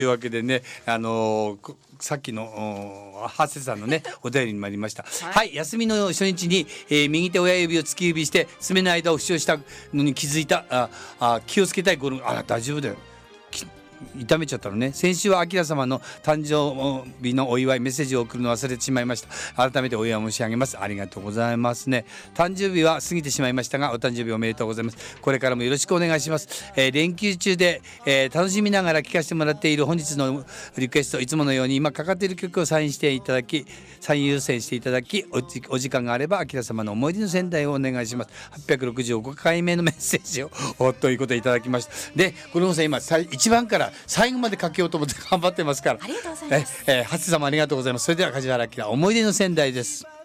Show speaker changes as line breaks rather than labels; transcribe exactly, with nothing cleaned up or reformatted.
というわけでね、あのーさっきのハセさんのねお便りに参りました。はい、はい、休みの初日に、えー、右手親指を突き指して爪の間を負傷したのに気づいた。ああ気をつけたいゴルフ。あら大丈夫だよ。痛めちゃったのね。先週はアキラ様の誕生日のお祝いメッセージを送るのを忘れてしまいました。改めてお祝い申し上げます。ありがとうございますね。誕生日は過ぎてしまいましたが、お誕生日おめでとうございます。これからもよろしくお願いします。えー、連休中で、えー、楽しみながら聴かせてもらっている本日のリクエスト、いつものように今かかっている曲をサインしていただき、サイン優先していただき、お, お時間があればアキラ様の思い出の仙台をお願いします。はっぴゃくろくじゅうごかいめのメッセージをということでいただきました。で、このさん今一番から最後までかけようと思って頑張ってますから。
ありがとうございます。
え、えー、ハセ様ありがとうございます。それでは梶原明思い出の仙台です。